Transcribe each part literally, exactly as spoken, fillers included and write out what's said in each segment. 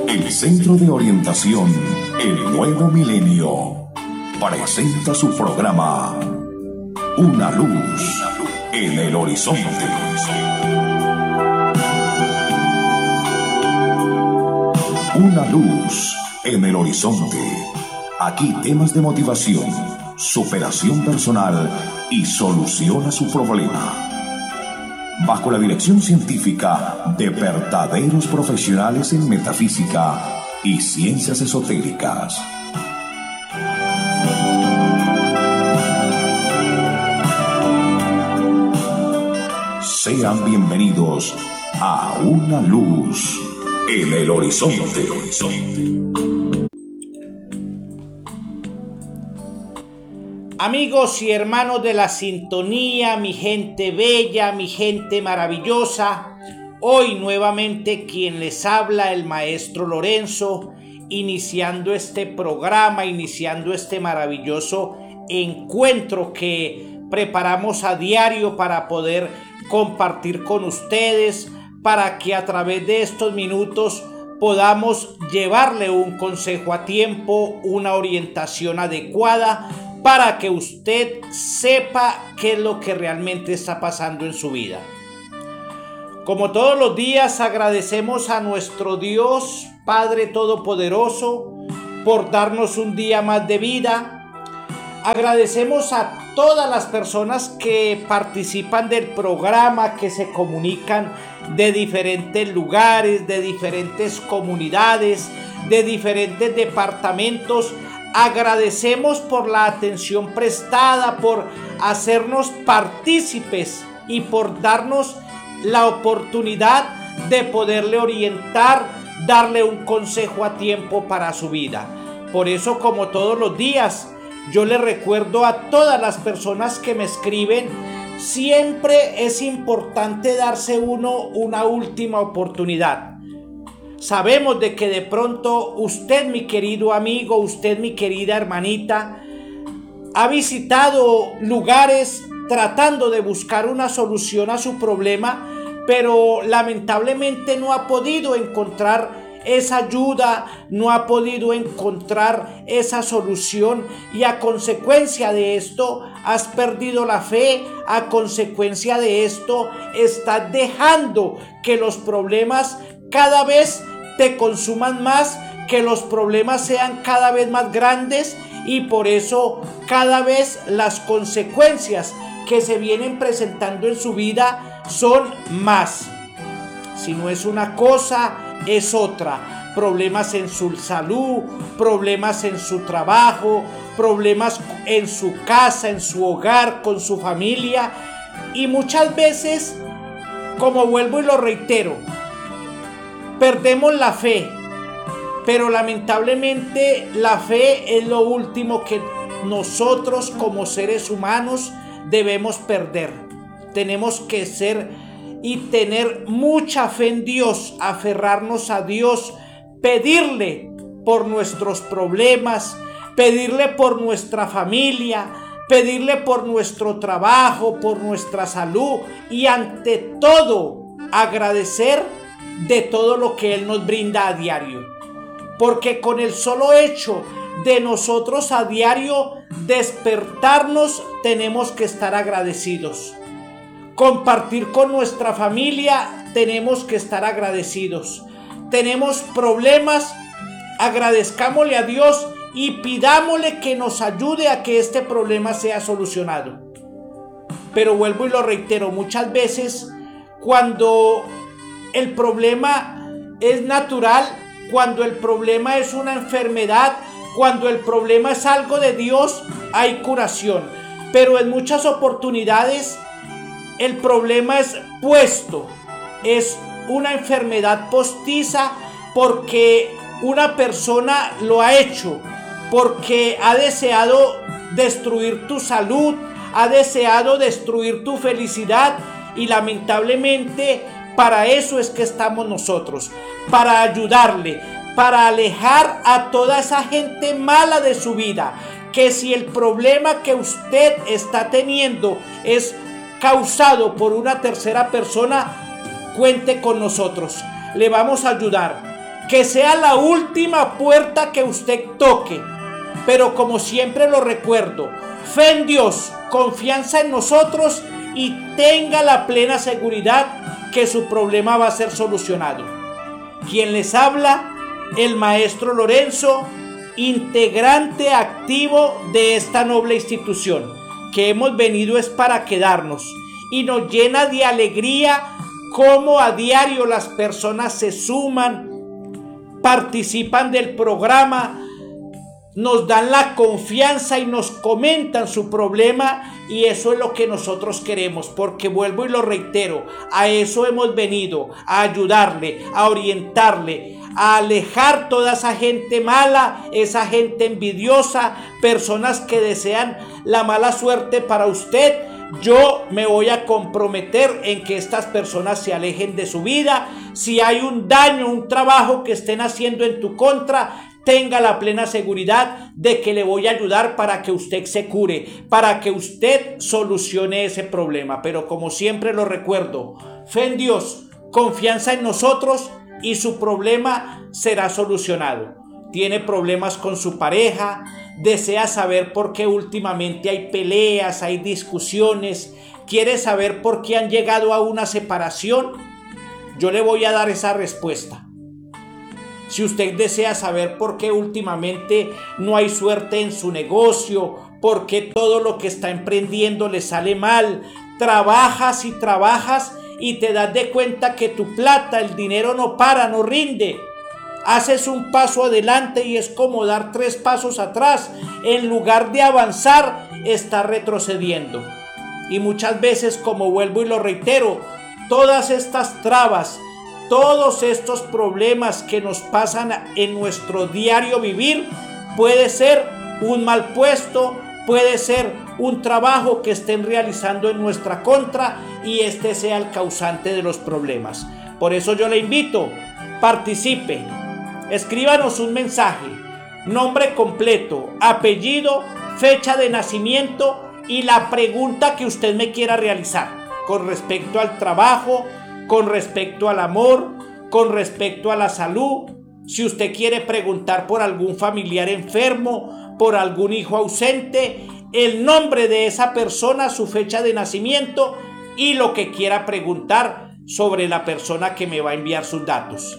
El Centro de Orientación El Nuevo Milenio presenta su programa Una Luz en el Horizonte. Una luz en el horizonte. Aquí temas de motivación, superación personal y solución a su problema. Bajo la dirección científica de verdaderos profesionales en metafísica y ciencias esotéricas. Sean bienvenidos a Una Luz en el Horizonte. Amigos y hermanos de la sintonía, mi gente bella, mi gente maravillosa, hoy nuevamente quien les habla, el maestro Lorenzo, iniciando este programa, iniciando este maravilloso encuentro que preparamos a diario para poder compartir con ustedes, para que a través de estos minutos podamos llevarle un consejo a tiempo, una orientación adecuada, para que usted sepa qué es lo que realmente está pasando en su vida. Como todos los días, agradecemos a nuestro Dios, Padre Todopoderoso, por darnos un día más de vida. Agradecemos a todas las personas que participan del programa, que se comunican de diferentes lugares, de diferentes comunidades, de diferentes departamentos. Agradecemos por la atención prestada, por hacernos partícipes y por darnos la oportunidad de poderle orientar, darle un consejo a tiempo para su vida. Por eso, como todos los días, yo le recuerdo a todas las personas que me escriben, siempre es importante darse uno una última oportunidad. Sabemos de que de pronto usted, mi querido amigo, usted, mi querida hermanita, ha visitado lugares tratando de buscar una solución a su problema, pero lamentablemente no ha podido encontrar esa ayuda, no ha podido encontrar esa solución, y a consecuencia de esto has perdido la fe. A consecuencia de esto estás dejando que los problemas cada vez te consuman más, que los problemas sean cada vez más grandes, y por eso cada vez las consecuencias que se vienen presentando en su vida son más. Si no es una cosa, es otra. Problemas en su salud, problemas en su trabajo, problemas en su casa, en su hogar, con su familia. Y muchas veces, como vuelvo y lo reitero, perdemos la fe, pero lamentablemente la fe es lo último que nosotros como seres humanos debemos perder. Tenemos que ser y tener mucha fe en Dios, aferrarnos a Dios, pedirle por nuestros problemas, pedirle por nuestra familia, pedirle por nuestro trabajo, por nuestra salud, y ante todo agradecer de todo lo que Él nos brinda a diario. Porque con el solo hecho de nosotros a diario despertarnos, tenemos que estar agradecidos. Compartir con nuestra familia, tenemos que estar agradecidos. Tenemos problemas, agradezcámosle a Dios y pidámosle que nos ayude a que este problema sea solucionado. Pero vuelvo y lo reitero, muchas veces cuando el problema es natural, cuando el problema es una enfermedad, cuando el problema es algo de Dios, hay curación. Pero en muchas oportunidades el problema es puesto, es una enfermedad postiza, porque una persona lo ha hecho, porque ha deseado destruir tu salud, ha deseado destruir tu felicidad, y lamentablemente para eso es que estamos nosotros, para ayudarle, para alejar a toda esa gente mala de su vida. Que si el problema que usted está teniendo es causado por una tercera persona, cuente con nosotros, le vamos a ayudar. que sea la última puerta que usted toque. Pero como siempre lo recuerdo, fe en Dios, confianza en nosotros y tenga la plena seguridad que su problema va a ser solucionado. Quien les habla, el maestro Lorenzo, integrante activo de esta noble institución, que hemos venido es para quedarnos, y nos llena de alegría cómo a diario las personas se suman, participan del programa, nos dan la confianza y nos comentan su problema, y eso es lo que nosotros queremos, porque vuelvo y lo reitero, a eso hemos venido, a ayudarle, a orientarle, a alejar toda esa gente mala, esa gente envidiosa, personas que desean la mala suerte para usted. Yo me voy a comprometer en que estas personas se alejen de su vida. Si hay un daño, un trabajo que estén haciendo en tu contra, tenga la plena seguridad de que le voy a ayudar para que usted se cure, para que usted solucione ese problema. Pero como siempre lo recuerdo, fe en Dios, confianza en nosotros y su problema será solucionado. Tiene problemas con su pareja, desea saber por qué últimamente hay peleas, hay discusiones, quiere saber por qué han llegado a una separación. Yo le voy a dar esa respuesta. Si usted desea saber por qué últimamente no hay suerte en su negocio, por qué todo lo que está emprendiendo le sale mal, trabajas y trabajas y te das de cuenta que tu plata, el dinero no para, no rinde. Haces un paso adelante y es como dar tres pasos atrás. En lugar de avanzar, estás retrocediendo. Y muchas veces, como vuelvo y lo reitero, todas estas trabas, todos estos problemas que nos pasan en nuestro diario vivir, puede ser un mal puesto, puede ser un trabajo que estén realizando en nuestra contra y este sea el causante de los problemas. Por eso yo le invito, participe, escríbanos un mensaje, nombre completo, apellido, fecha de nacimiento y la pregunta que usted me quiera realizar con respecto al trabajo, con respecto al amor, con respecto a la salud. Si usted quiere preguntar por algún familiar enfermo, por algún hijo ausente, el nombre de esa persona, su fecha de nacimiento y lo que quiera preguntar sobre la persona que me va a enviar sus datos.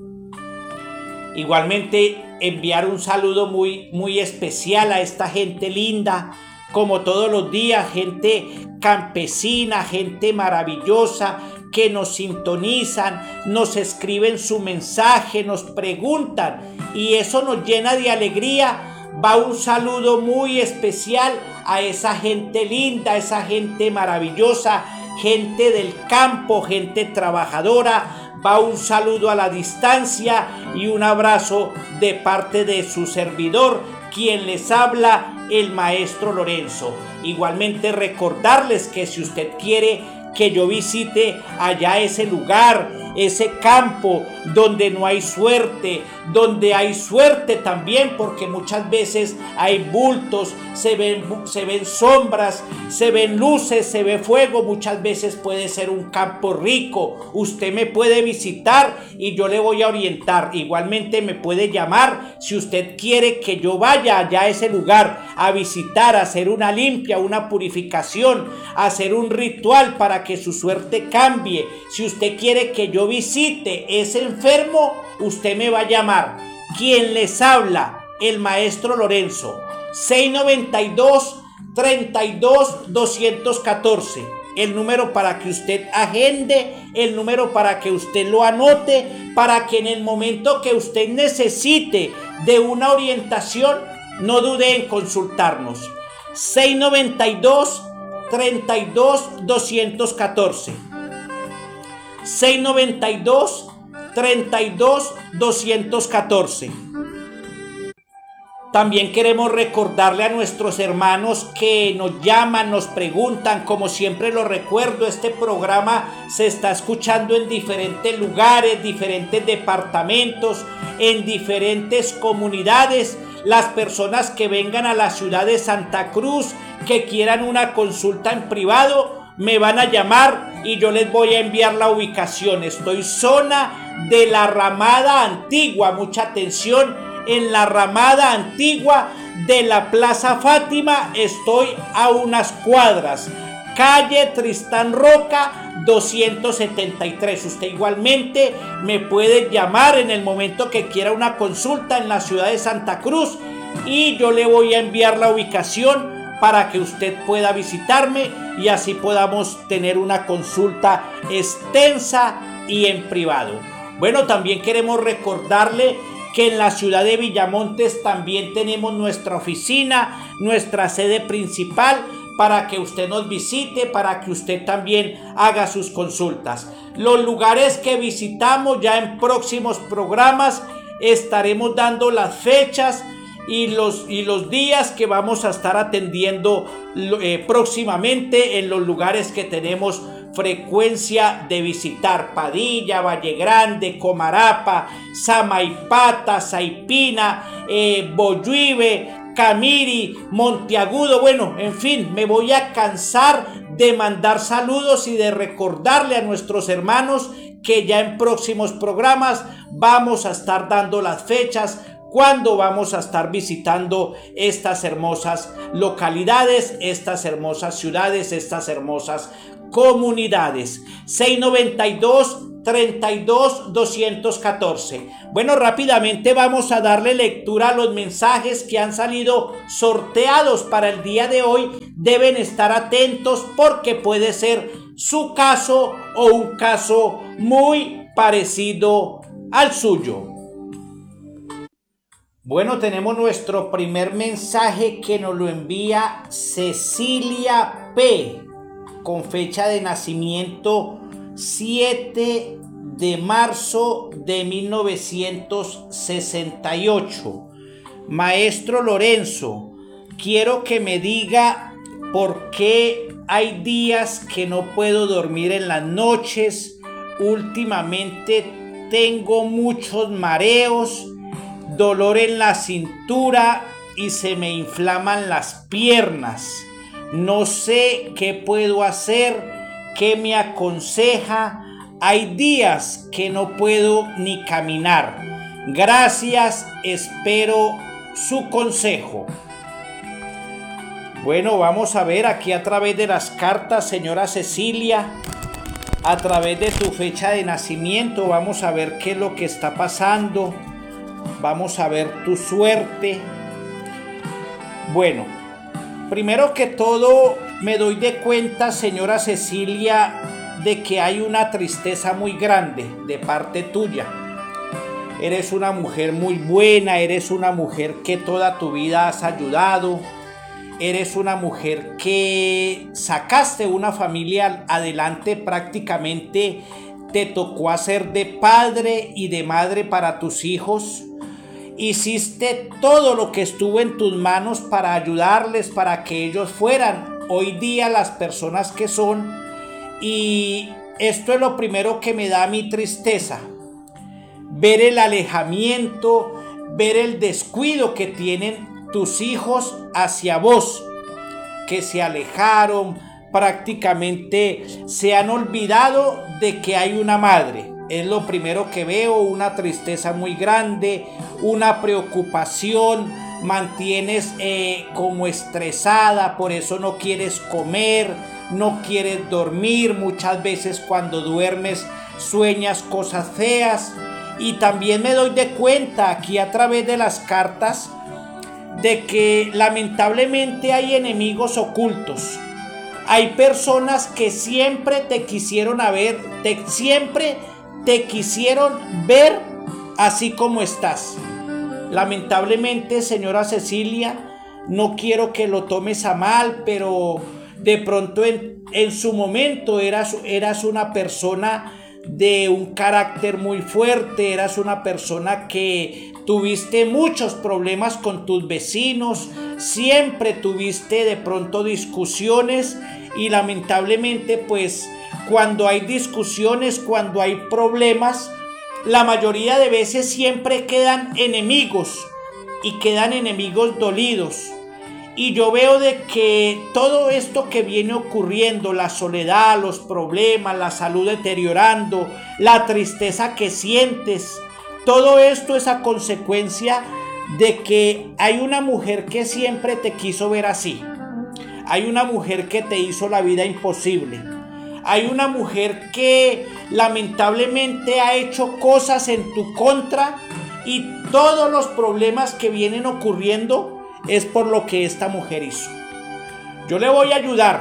Igualmente enviar un saludo muy, muy especial a esta gente linda, como todos los días, gente campesina, gente maravillosa, que nos sintonizan, nos escriben su mensaje, nos preguntan y eso nos llena de alegría. Va un saludo muy especial a esa gente linda, a esa gente maravillosa, gente del campo, gente trabajadora. Va un saludo a la distancia y un abrazo de parte de su servidor, quien les habla, el maestro Lorenzo. Igualmente recordarles que si usted quiere que yo visite allá ese lugar, ese campo donde no hay suerte, donde hay suerte también, porque muchas veces hay bultos, se ven, se ven sombras, se ven luces, se ve fuego, muchas veces puede ser un campo rico. Usted me puede visitar y yo le voy a orientar. Igualmente me puede llamar si usted quiere que yo vaya allá a ese lugar a visitar, a hacer una limpia, una purificación, a hacer un ritual para que su suerte cambie. Si usted quiere que yo visite ese enfermo, usted me va a llamar. Quien les habla, el maestro Lorenzo, seis noventa y dos, treinta y dos, doscientos catorce. El número para que usted agende, el número para que usted lo anote, para que en el momento que usted necesite de una orientación, no dude en consultarnos. seis noventa y dos, treinta y dos, doscientos catorce. seis noventa y dos, treinta y dos, doscientos catorce. También queremos recordarle a nuestros hermanos que nos llaman, nos preguntan, como siempre lo recuerdo, este programa se está escuchando en diferentes lugares, diferentes departamentos, en diferentes comunidades. Las personas que vengan a la ciudad de Santa Cruz, que quieran una consulta en privado, me van a llamar y yo les voy a enviar la ubicación. Estoy zona de la Ramada Antigua, mucha atención, en la Ramada Antigua de la Plaza Fátima. Estoy a unas cuadras, calle Tristán Roca doscientos setenta y tres. Usted igualmente me puede llamar en el momento que quiera una consulta en la ciudad de Santa Cruz y yo le voy a enviar la ubicación para que usted pueda visitarme y así podamos tener una consulta extensa y en privado. Bueno, también queremos recordarle que en la ciudad de Villamontes también tenemos nuestra oficina, nuestra sede principal, para que usted nos visite, para que usted también haga sus consultas. Los lugares que visitamos, ya en próximos programas estaremos dando las fechas y los, y los días que vamos a estar atendiendo eh, próximamente en los lugares que tenemos frecuencia de visitar: Padilla, Valle Grande, Comarapa, Samaipata, Saipina, eh, Boyuive, Camiri, Monteagudo. Bueno, en fin, me voy a cansar de mandar saludos y de recordarle a nuestros hermanos que ya en próximos programas vamos a estar dando las fechas cuando vamos a estar visitando estas hermosas localidades, estas hermosas ciudades, estas hermosas comunidades. seis noventa y dos, treinta y dos, doscientos catorce. Bueno, rápidamente vamos a darle lectura a los mensajes que han salido sorteados para el día de hoy. Deben estar atentos porque puede ser su caso o un caso muy parecido al suyo. Bueno, tenemos nuestro primer mensaje que nos lo envía Cecilia P, con fecha de nacimiento siete de marzo de mil novecientos sesenta y ocho. Maestro Lorenzo, quiero que me diga por qué hay días que no puedo dormir en las noches. Últimamente tengo muchos mareos, dolor en la cintura y se me inflaman las piernas. No sé qué puedo hacer, qué me aconseja. Hay días que no puedo ni caminar. Gracias, espero su consejo. Bueno, vamos a ver aquí a través de las cartas, señora Cecilia, a través de tu fecha de nacimiento, vamos a ver qué es lo que está pasando. Vamos a ver tu suerte. Bueno, primero que todo me doy de cuenta, señora Cecilia, de que hay una tristeza muy grande de parte tuya. Eres una mujer muy buena, eres una mujer que toda tu vida has ayudado, eres una mujer que sacaste una familia adelante, prácticamente te tocó hacer de padre y de madre para tus hijos. Hiciste todo lo que estuvo en tus manos para ayudarles, para que ellos fueran hoy día las personas que son. Y esto es lo primero que me da mi tristeza: ver el alejamiento, ver el descuido que tienen tus hijos hacia vos, que se alejaron, prácticamente se han olvidado de que hay una madre. Es lo primero que veo, una tristeza muy grande, una preocupación, mantienes eh, como estresada, por eso no quieres comer, no quieres dormir, muchas veces cuando duermes sueñas cosas feas. Y también me doy de cuenta aquí a través de las cartas de que lamentablemente hay enemigos ocultos. Hay personas que siempre te quisieron ver, te, siempre te quisieron ver así como estás. Lamentablemente, señora Cecilia, no quiero que lo tomes a mal, pero de pronto en, en su momento eras, eras una persona de un carácter muy fuerte, eras una persona que tuviste muchos problemas con tus vecinos, siempre tuviste de pronto discusiones y lamentablemente pues cuando hay discusiones, cuando hay problemas, la mayoría de veces siempre quedan enemigos y quedan enemigos dolidos. Y yo veo de que todo esto que viene ocurriendo, la soledad, los problemas, la salud deteriorando, la tristeza que sientes, todo esto es a consecuencia de que hay una mujer que siempre te quiso ver así. Hay una mujer que te hizo la vida imposible. Hay una mujer que lamentablemente ha hecho cosas en tu contra y todos los problemas que vienen ocurriendo es por lo que esta mujer hizo. Yo le voy a ayudar,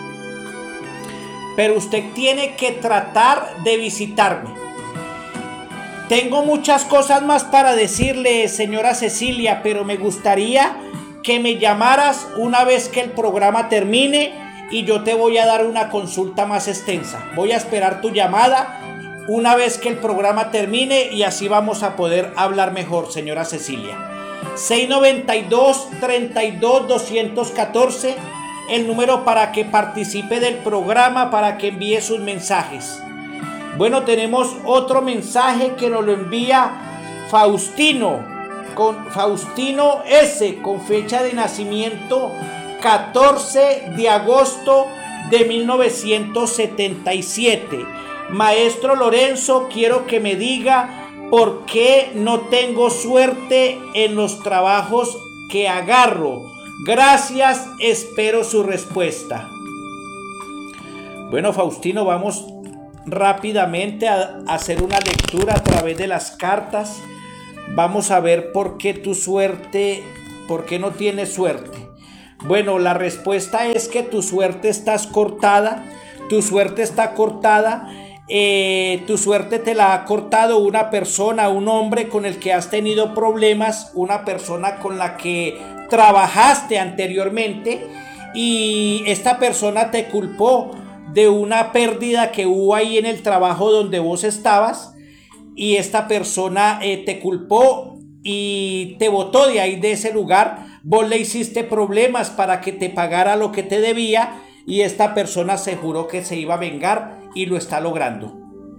pero usted tiene que tratar de visitarme. Tengo muchas cosas más para decirle, señora Cecilia, pero me gustaría que me llamaras una vez que el programa termine y yo te voy a dar una consulta más extensa. Voy a esperar tu llamada una vez que el programa termine y así vamos a poder hablar mejor, señora Cecilia. seis noventa y dos, treinta y dos, doscientos catorce, el número para que participe del programa, para que envíe sus mensajes. Bueno, tenemos otro mensaje que nos lo envía Faustino, con Faustino S, con fecha de nacimiento catorce de agosto de mil novecientos setenta y siete. Maestro Lorenzo, quiero que me diga ¿por qué no tengo suerte en los trabajos que agarro? Gracias, espero su respuesta. Bueno, Faustino, vamos rápidamente a hacer una lectura a través de las cartas. Vamos a ver por qué tu suerte, por qué no tienes suerte. Bueno, la respuesta es que tu suerte está cortada. Tu suerte está cortada. Eh, tu suerte te la ha cortado una persona, un hombre con el que has tenido problemas, una persona con la que trabajaste anteriormente y esta persona te culpó de una pérdida que hubo ahí en el trabajo donde vos estabas y esta persona eh, te culpó y te botó de ahí, de ese lugar. Vos le hiciste problemas para que te pagara lo que te debía y esta persona se juró que se iba a vengar y lo está logrando.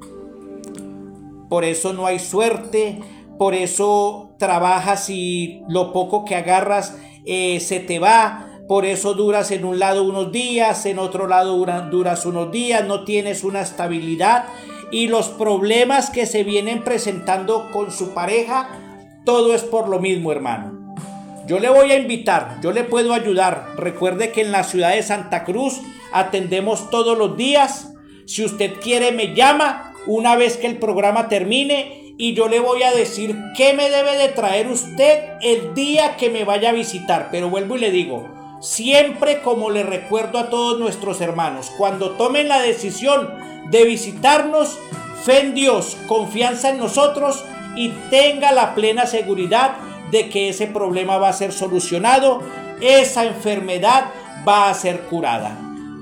Por eso no hay suerte, por eso trabajas y lo poco que agarras eh, se te va, por eso duras en un lado unos días, en otro lado dura, duras unos días, no tienes una estabilidad y los problemas que se vienen presentando con su pareja, todo es por lo mismo, hermano. Yo le voy a invitar, yo le puedo ayudar. Recuerde que en la ciudad de Santa Cruz atendemos todos los días. Si usted quiere me llama una vez que el programa termine y yo le voy a decir qué me debe de traer usted el día que me vaya a visitar. Pero vuelvo y le digo, siempre como le recuerdo a todos nuestros hermanos, cuando tomen la decisión de visitarnos, fe en Dios, confianza en nosotros y tenga la plena seguridad de que ese problema va a ser solucionado, esa enfermedad va a ser curada.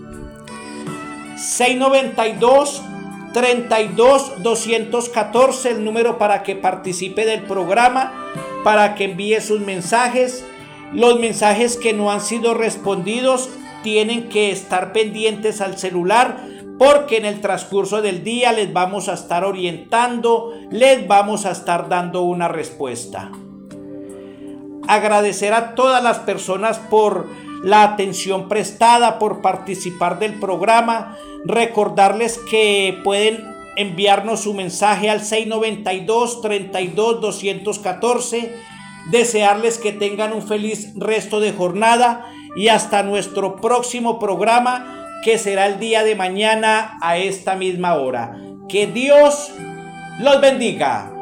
seis noventa y dos, treinta y dos, doscientos catorce, el número para que participe del programa, para que envíe sus mensajes. Los mensajes que no han sido respondidos tienen que estar pendientes al celular porque en el transcurso del día les vamos a estar orientando, les vamos a estar dando una respuesta. Agradecer a todas las personas por la atención prestada, por participar del programa. Recordarles que pueden enviarnos su mensaje al seis noventa y dos, treinta y dos, doscientos catorce. Desearles que tengan un feliz resto de jornada y hasta nuestro próximo programa, que será el día de mañana a esta misma hora. Que Dios los bendiga.